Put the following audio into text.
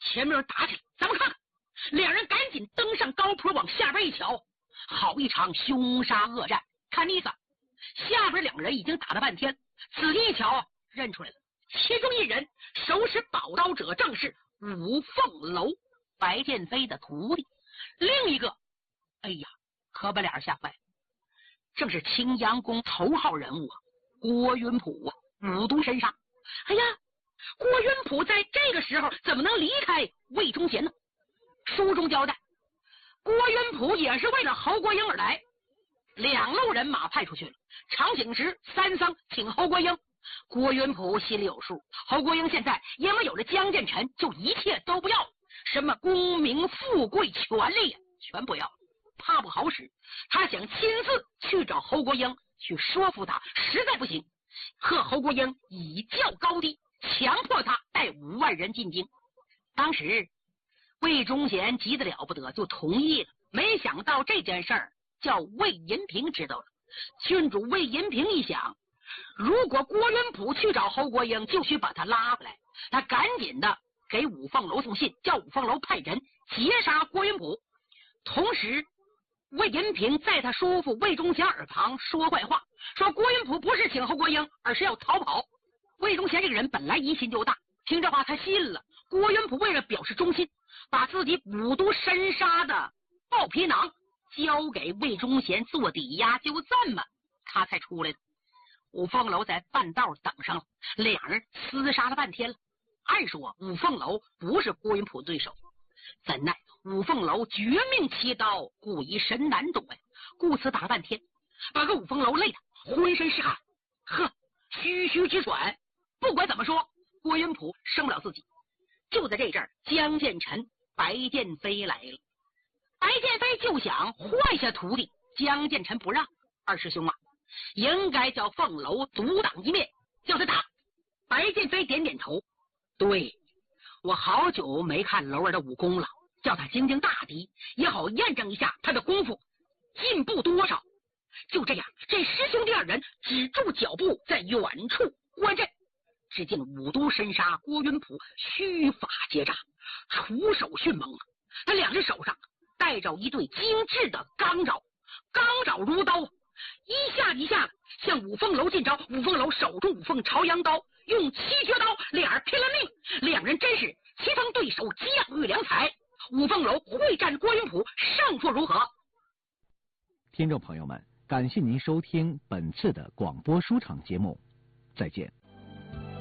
前面打起来，咱们看看。两人赶紧登上高坡，往下边一瞧，好一场凶杀恶战。看意思，下边两人已经打了半天，仔细一瞧，认出来了，其中一人手持宝刀者正是五凤楼白剑飞的徒弟，另一个，哎呀，可把俩人吓坏了，正是青阳宫头号人物郭云普五毒神杀。哎呀，郭云普在这个时候怎么能离开魏忠贤呢？书中交代，郭云普也是为了侯国英而来，两路人马派出去了。长景时三桑请侯国英，郭云普心里有数，侯国英现在因为有了江建成，就一切都不要，什么功名富贵权利全不要，怕不好使。他想亲自去找侯国英，去说服他，实在不行和侯国英以较高低，强迫他带5万人进京。当时魏忠贤急得了不得，就同意了。没想到这件事儿叫魏银平知道了。郡主魏银平一想，如果郭云普去找侯国英，就需把他拉回来。他赶紧的给五凤楼送信，叫五凤楼派人截杀郭云普。同时魏银平在他叔父魏忠贤耳旁说坏话，说郭云普不是请侯国英，而是要逃跑。魏忠贤这个人本来疑心就大，听这话他信了。郭云普为了表示忠心，把自己五毒神杀的豹皮囊交给魏忠贤做抵押，就这么他才出来的。五凤楼在半道等上了，两人厮杀了半天了。按说五凤楼不是郭云普对手，怎奈五凤楼绝命奇刀，故以神难懂故此打了半天，把个五凤楼累得浑身是汗，吁吁直喘。不管怎么说，郭云普胜不了自己。就在这阵儿，江建成、白剑飞来了。白剑飞就想换下徒弟，江建成不让。二师兄啊，应该叫凤楼独当一面，叫他打。白剑飞点点头，对，我好久没看楼儿的武功了，叫他精精大敌，也好验证一下他的功夫进步多少。就这样，这师兄弟二人止住脚步，在远处观阵。只见五毒神杀郭云普虚法结扎，出手迅猛他两只手上带着一对精致的钢爪，钢爪如刀，一下一下向五凤楼进招。五凤楼手中五凤朝阳刀，用七绝刀，俩人拼了命。两人真是棋逢对手，将遇良才。五凤楼会战郭云普，胜负如何？ 听众朋友们，感谢您收听本次的广播书场节目，再见。